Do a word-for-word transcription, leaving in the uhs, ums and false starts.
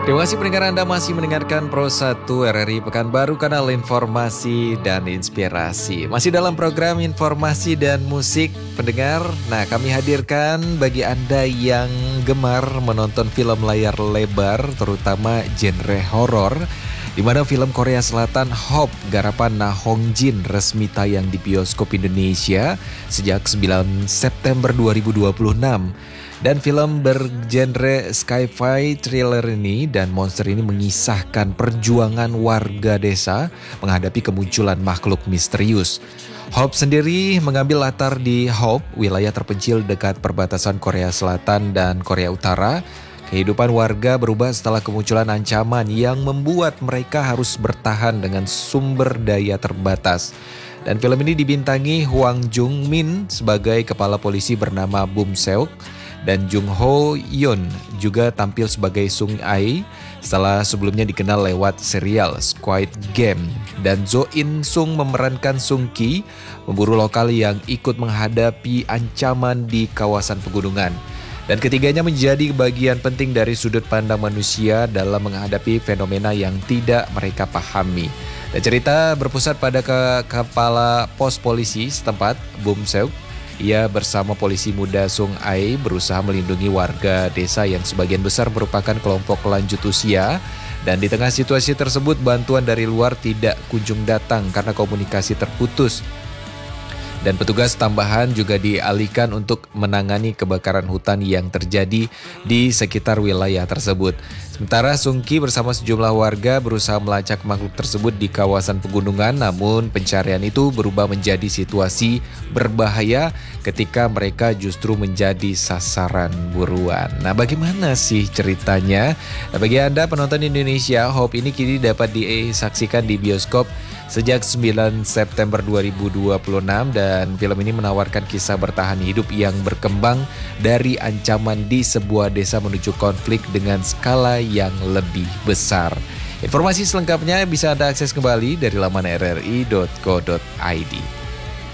Terima kasih pendengar Anda masih mendengarkan Pro satu R R I Pekanbaru, kanal informasi dan inspirasi. Masih dalam program informasi dan musik pendengar. Nah, kami hadirkan bagi Anda yang gemar menonton film layar lebar, terutama genre horor, di mana film Korea Selatan Hope garapan Na Hong Jin resmi tayang di bioskop Indonesia sejak sembilan September dua ribu dua puluh enam. Dan film bergenre sci-fi thriller ini dan monster ini mengisahkan perjuangan warga desa menghadapi kemunculan makhluk misterius. Hope sendiri mengambil latar di Hope, wilayah terpencil dekat perbatasan Korea Selatan dan Korea Utara. Kehidupan warga berubah setelah kemunculan ancaman yang membuat mereka harus bertahan dengan sumber daya terbatas. Dan film ini dibintangi Hwang Jung Min sebagai kepala polisi bernama Bum Seok. Dan Jung Ho Yeon juga tampil sebagai Sung Ai setelah sebelumnya dikenal lewat serial Squid Game. Dan Zo In Sung memerankan Sung Ki, pemburu lokal yang ikut menghadapi ancaman di kawasan pegunungan. Dan ketiganya menjadi bagian penting dari sudut pandang manusia dalam menghadapi fenomena yang tidak mereka pahami. Dan cerita berpusat pada ke kepala pos polisi setempat, Bum Seok. Ia bersama polisi muda Sung Ai berusaha melindungi warga desa yang sebagian besar merupakan kelompok lanjut usia. Dan di tengah situasi tersebut, bantuan dari luar tidak kunjung datang karena komunikasi terputus. Dan petugas tambahan juga dialihkan untuk menangani kebakaran hutan yang terjadi di sekitar wilayah tersebut. Sementara Sung Ki bersama sejumlah warga berusaha melacak makhluk tersebut di kawasan pegunungan, namun pencarian itu berubah menjadi situasi berbahaya ketika mereka justru menjadi sasaran buruan. Nah, bagaimana sih ceritanya? Nah, bagi Anda penonton Indonesia, Hope ini kini dapat disaksikan di bioskop sejak sembilan September dua ribu dua puluh enam dan film ini menawarkan kisah bertahan hidup yang berkembang dari ancaman di sebuah desa menuju konflik dengan skala yang lebih besar. Informasi selengkapnya bisa Anda akses kembali dari laman r r i dot co dot i d.